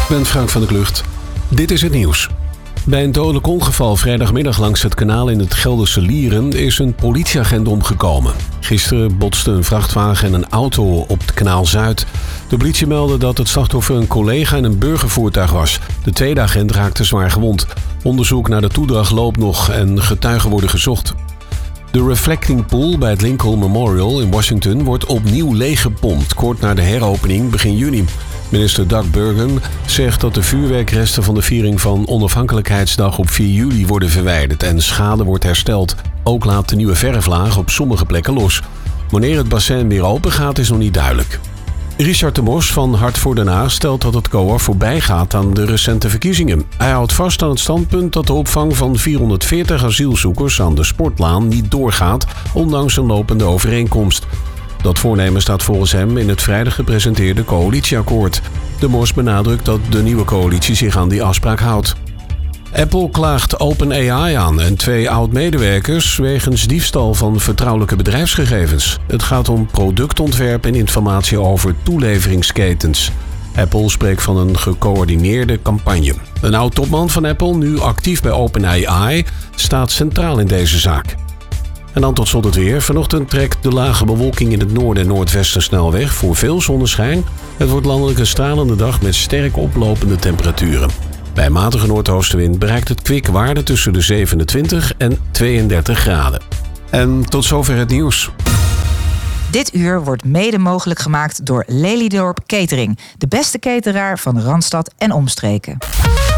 Ik ben Frank van der Klucht. Dit is het nieuws. Bij een dodelijk ongeval vrijdagmiddag langs het kanaal in het Gelderse Lieren is een politieagent omgekomen. Gisteren botsten een vrachtwagen en een auto op het kanaal Zuid. De politie meldde dat het slachtoffer een collega in een burgervoertuig was. De tweede agent raakte zwaar gewond. Onderzoek naar de toedracht loopt nog en getuigen worden gezocht. De Reflecting Pool bij het Lincoln Memorial in Washington wordt opnieuw leeggepompt, kort na de heropening begin juni. Minister Doug Burgum zegt dat de vuurwerkresten van de viering van Onafhankelijkheidsdag op 4 juli worden verwijderd en schade wordt hersteld. Ook laat de nieuwe verflaag op sommige plekken los. Wanneer het bassin weer open gaat is nog niet duidelijk. Richard de Mos van Hart voor Den Haag stelt dat het COA voorbij gaat aan de recente verkiezingen. Hij houdt vast aan het standpunt dat de opvang van 440 asielzoekers aan de Sportlaan niet doorgaat, ondanks een lopende overeenkomst. Dat voornemen staat volgens hem in het vrijdag gepresenteerde coalitieakkoord. De Mos benadrukt dat de nieuwe coalitie zich aan die afspraak houdt. Apple klaagt OpenAI aan en 2 oud-medewerkers wegens diefstal van vertrouwelijke bedrijfsgegevens. Het gaat om productontwerp en informatie over toeleveringsketens. Apple spreekt van een gecoördineerde campagne. Een oud-topman van Apple, nu actief bij OpenAI, staat centraal in deze zaak. En dan tot slot het weer. Vanochtend trekt de lage bewolking in het noorden en noordwesten snel weg voor veel zonneschijn. Het wordt landelijk een stralende dag met sterk oplopende temperaturen. Bij matige noordoostenwind bereikt het kwik waarde tussen de 27 en 32 graden. En tot zover het nieuws. Dit uur wordt mede mogelijk gemaakt door Lelydorp Catering. De beste cateraar van Randstad en omstreken.